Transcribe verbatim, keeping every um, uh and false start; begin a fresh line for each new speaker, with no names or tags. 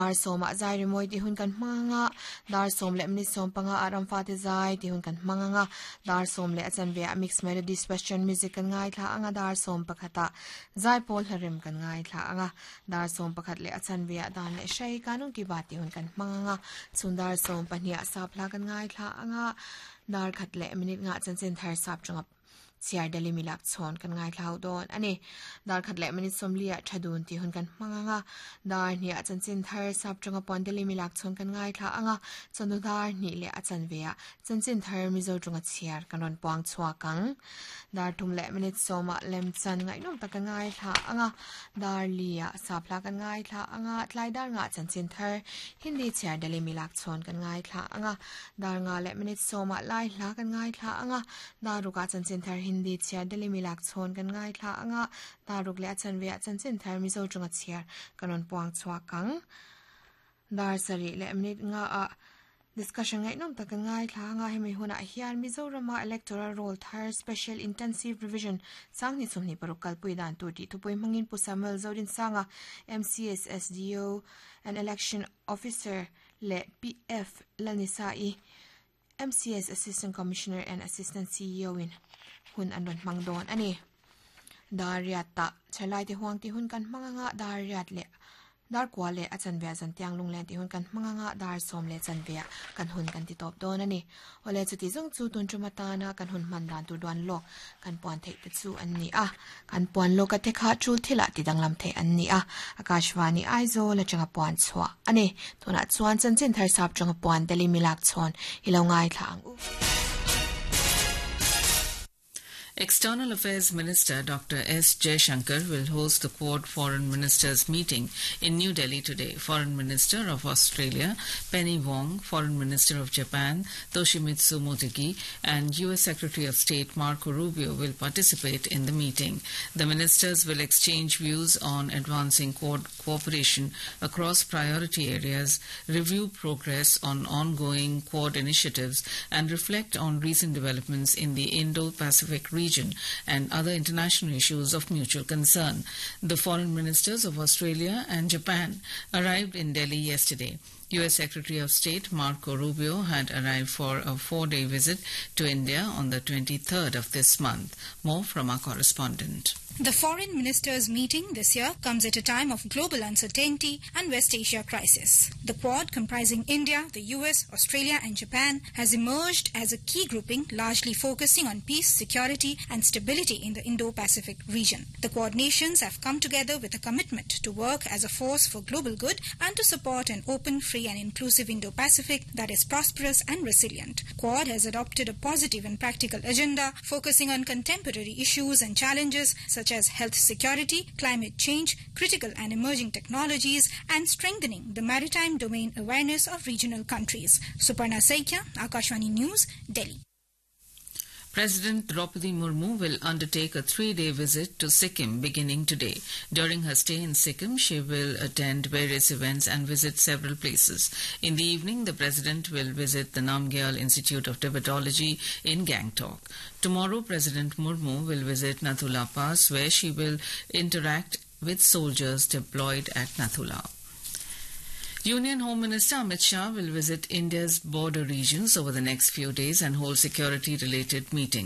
Dar som a zai remoy ti hun kan manga dar som le mni som panga aram fati zai ti hun kan manga dar som le achan ve mix melodies western music kan ngai thla anga dar som pakhata zai pol harim kan ngai thla anga dar som pakhat le achan ve dan le shai kanung ki ba ti hun kan manga sundar som pania sapla kan ngai thla anga dar khat le minute nga chan chen thar sap chungap Siar Delhi milak chon kan ngai thlau don ani dar khat le minute somlia thadun ti hun kan manga dar ni achan chin thar sap chunga pon Delhi milak chon kan ngai thla anga chonu dar ni le achan vea chan chin thar mizo chunga chiar kanon puang chwa kang dar tum le minute soma lem chan ngai nom ta kan ngai thla anga dar lia sapla kan ngai thla anga tlai dar nga chan chin thar hindi Siar Delhi milak chon kan ngai thla anga dar nga le minute soma lai hla kan ngai thla anga dar ruka chan chin thar Hindi Siar Delhi milak chon kan ngai thla anga daruk le achan ve achan chin thar mizo chunga chiar kanon puang chwa kang dar sari le minute nga a discussion ngai nom ta kan ngai thla anga hemi huna hian mizo rama electoral roll thar special intensive revision sangni somni parukal puidan tu ti tupoi mangin pu Samuel Zodin sanga M C S S D O an election officer le P F lanisai M C S assistant commissioner and assistant C E O in hun anon mangdon ani dariat ta chalai ti huang ti hun kan manganga dariat le dar kwale achan bia jan tiang lunglen ti hun kan manganga dar som le chan bia kan hun kan ti top don ani ole chuti jong chu tun chumata na kan hun mandan tu don lo kan pon thei te chu anni a kan pon lo ka te kha chu thila ti danglam the anni a akashwani aizo la changa pon chwa ani tuna chuan chan chin thar sap changa pon Delhi milak chon hilongai thlang u
External Affairs Minister Doctor S. Jaishankar will host the Quad Foreign Ministers meeting in New Delhi today. Foreign Minister of Australia, Penny Wong, Foreign Minister of Japan, Toshimitsu Motegi, and U S Secretary of State Marco Rubio will participate in the meeting. The ministers will exchange views on advancing Quad cooperation across priority areas, review progress on ongoing Quad initiatives, and reflect on recent developments in the Indo-Pacific region and other international issues of mutual concern. The foreign ministers of Australia and Japan arrived in Delhi yesterday. U S Secretary of State Marco Rubio had arrived for a four-day visit to India on the twenty-third of this month. More from our correspondent.
The foreign ministers' meeting this year comes at a time of global uncertainty and West Asia crisis. The Quad, comprising India, the U S, Australia and Japan, has emerged as a key grouping largely focusing on peace, security and stability in the Indo-Pacific region. The Quad nations have come together with a commitment to work as a force for global good and to support an open, free and inclusive Indo-Pacific that is prosperous and resilient. Quad has adopted a positive and practical agenda focusing on contemporary issues and challenges such as health security, climate change, critical and emerging technologies, and strengthening the maritime domain awareness of regional countries. Suparna Saikia, Akashwani News, Delhi.
President Draupadi Murmu will undertake a three-day visit to Sikkim beginning today. During her stay in Sikkim, she will attend various events and visit several places. In the evening, the President will visit the Namgyal Institute of Tibetology in Gangtok. Tomorrow, President Murmu will visit Nathula Pass, where she will interact with soldiers deployed at Nathula. Union Home Minister Amit Shah will visit India's border regions over the next few days and hold security-related meetings.